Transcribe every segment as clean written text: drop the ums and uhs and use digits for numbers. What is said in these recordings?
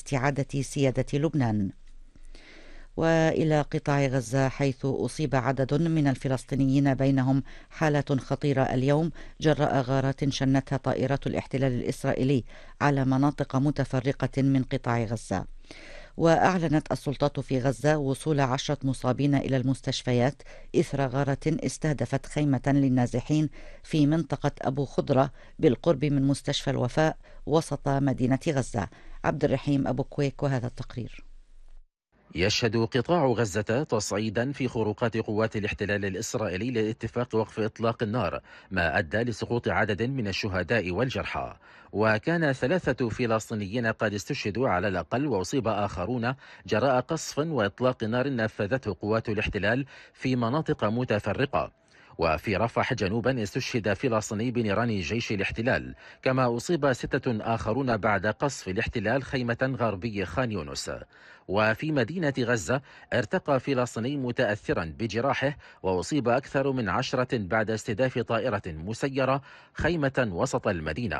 لاستعادة سيادة لبنان. وإلى قطاع غزة، حيث أصيب عدد من الفلسطينيين بينهم حالة خطيرة اليوم جراء غارات شنتها طائرات الاحتلال الإسرائيلي على مناطق متفرقة من قطاع غزة. وأعلنت السلطات في غزة وصول 10 مصابين إلى المستشفيات إثر غارة استهدفت خيمة للنازحين في منطقة أبو خضرة بالقرب من مستشفى الوفاء وسط مدينة غزة. عبد الرحيم أبو كويك وهذا التقرير. يشهد قطاع غزة تصعيدا في خروقات قوات الاحتلال الإسرائيلي لاتفاق وقف إطلاق النار، ما أدى لسقوط عدد من الشهداء والجرحى. وكان 3 فلسطينيين قد استشهدوا على الأقل، وأصيب آخرون جراء قصف وإطلاق نار نفذته قوات الاحتلال في مناطق متفرقة. وفي رفح جنوبا استشهد فلسطيني بنيران جيش الاحتلال، كما أصيب 6 آخرون بعد قصف الاحتلال خيمة غربي خان يونس. وفي مدينة غزة ارتقى فلسطيني متأثرا بجراحه، وأصيب أكثر من 10 بعد استهداف طائرة مسيرة خيمة وسط المدينة.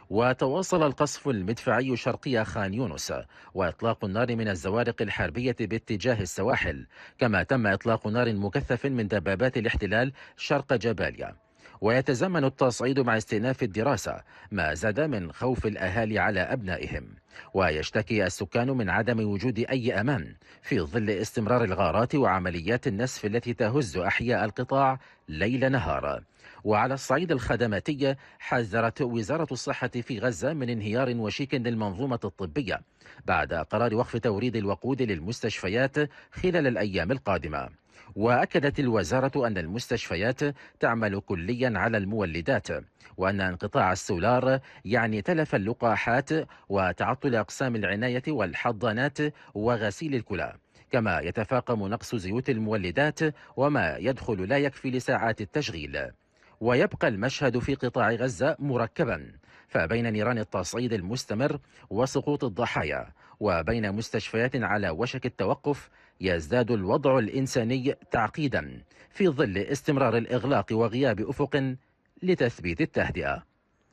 وتواصل القصف المدفعي شرقي خان يونس، وإطلاق النار من الزوارق الحربية باتجاه السواحل، كما تم إطلاق نار مكثف من دبابات الاحتلال شرق جباليا. ويتزامن التصعيد مع استئناف الدراسة، ما زاد من خوف الأهالي على أبنائهم. ويشتكي السكان من عدم وجود أي أمان في ظل استمرار الغارات وعمليات النسف التي تهز أحياء القطاع ليل نهار. وعلى الصعيد الخدماتي، حذرت وزارة الصحة في غزة من انهيار وشيك للمنظومة الطبية بعد قرار وقف توريد الوقود للمستشفيات خلال الأيام القادمة. وأكدت الوزارة أن المستشفيات تعمل كليا على المولدات، وأن انقطاع السولار يعني تلف اللقاحات وتعطل أقسام العناية والحضانات وغسيل الكلى، كما يتفاقم نقص زيوت المولدات وما يدخل لا يكفي لساعات التشغيل. ويبقى المشهد في قطاع غزة مركبا، فبين نيران التصعيد المستمر وسقوط الضحايا وبين مستشفيات على وشك التوقف، يزداد الوضع الإنساني تعقيدا في ظل استمرار الإغلاق وغياب أفق لتثبيت التهدئة.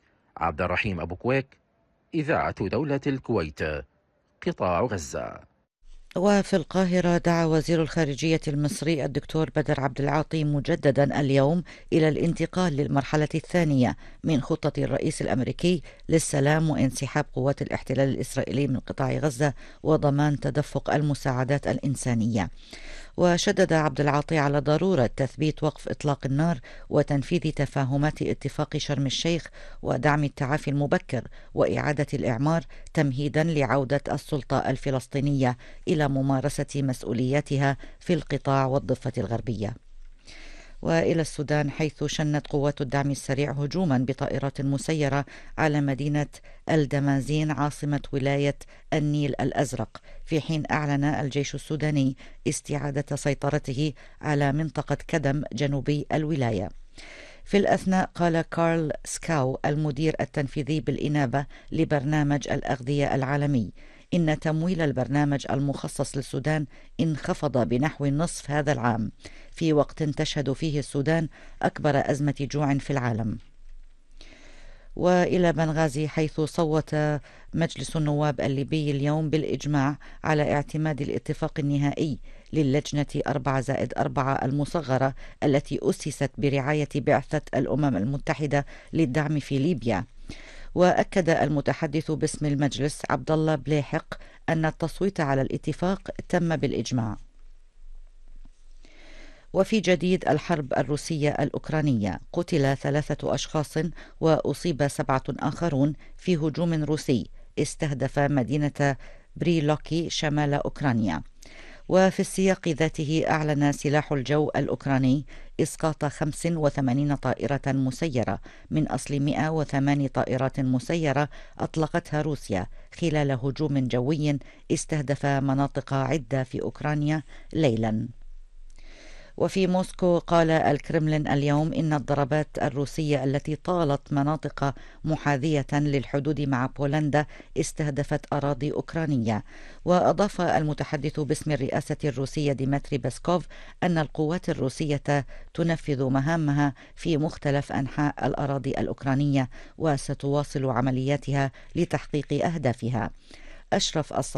عبد الرحيم أبو كويك، إذاعة دولة الكويت، قطاع غزة. وفي القاهرة، دعا وزير الخارجية المصري الدكتور بدر عبد العاطي مجددا اليوم إلى الانتقال للمرحلة الثانية من خطة الرئيس الأمريكي للسلام وانسحاب قوات الاحتلال الإسرائيلي من قطاع غزة وضمان تدفق المساعدات الإنسانية. وشدد عبد العاطي على ضرورة تثبيت وقف إطلاق النار وتنفيذ تفاهمات اتفاق شرم الشيخ ودعم التعافي المبكر وإعادة الإعمار تمهيدا لعودة السلطة الفلسطينية إلى ممارسة مسؤولياتها في القطاع والضفة الغربية. وإلى السودان، حيث شنت قوات الدعم السريع هجوما بطائرات مسيرة على مدينة الدمازين عاصمة ولاية النيل الأزرق، في حين أعلن الجيش السوداني استعادة سيطرته على منطقة كدم جنوبي الولاية. في الأثناء، قال كارل سكاو المدير التنفيذي بالإنابة لبرنامج الأغذية العالمي إن تمويل البرنامج المخصص للسودان انخفض بنحو نصف هذا العام، في وقت تشهد فيه السودان أكبر أزمة جوع في العالم. وإلى بنغازي، حيث صوت مجلس النواب الليبي اليوم بالإجماع على اعتماد الاتفاق النهائي للجنة 4+4 المصغرة التي أسست برعاية بعثة الأمم المتحدة للدعم في ليبيا. وأكد المتحدث باسم المجلس عبد الله بليحق أن التصويت على الاتفاق تم بالإجماع. وفي جديد الحرب الروسية الأوكرانية، قتل 3 أشخاص وأصيب 7 آخرون في هجوم روسي استهدف مدينة بريلوكي شمال أوكرانيا. وفي السياق ذاته، أعلن سلاح الجو الأوكراني إسقاط 85 طائرة مسيرة من أصل 108 طائرات مسيرة أطلقتها روسيا خلال هجوم جوي استهدف مناطق عدة في أوكرانيا ليلا. وفي موسكو، قال الكرملين اليوم إن الضربات الروسية التي طالت مناطق محاذية للحدود مع بولندا استهدفت أراضي أوكرانية. وأضاف المتحدث باسم الرئاسة الروسية ديمتري بيسكوف أن القوات الروسية تنفذ مهامها في مختلف أنحاء الأراضي الأوكرانية وستواصل عملياتها لتحقيق أهدافها. أشرف